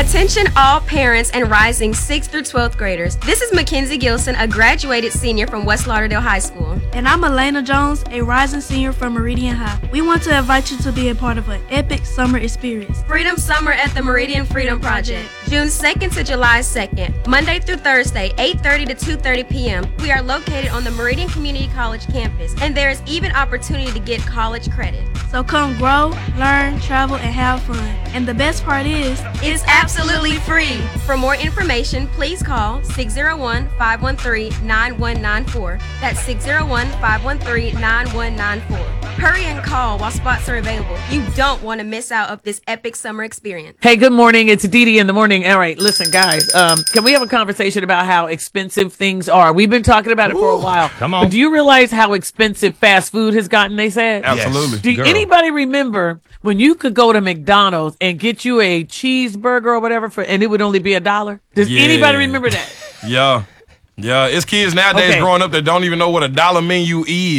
Attention all parents and rising 6th through 12th graders. This is Mackenzie Gilson, a graduated senior from West Lauderdale High School. And I'm Elena Jones, a rising senior from Meridian High. We want to invite you to be a part of an epic summer experience. Freedom Summer at the Meridian Freedom Project, June 2nd to July 2nd, Monday through Thursday, 8:30 to 2:30 p.m. We are located on the Meridian Community College campus, and there is even opportunity to get college credit. So come grow, learn, travel, and have fun. And the best part is, it's absolutely free. For more information, please call 601-513-9194. That's 601-513-9194. Hurry and call while spots are available. You don't want to miss out of this epic summer experience. Hey, good morning. It's Dee Dee in the morning. All right, listen, guys, can we have a conversation about how expensive things are? We've been talking about it for a while. Come on. But do you realize how expensive fast food has gotten, they said? Absolutely. Do anybody remember when you could go to McDonald's and get you a cheeseburger or whatever and it would only be $1? Does anybody remember that? Yeah. It's kids nowadays growing up that don't even know what $1 menu is.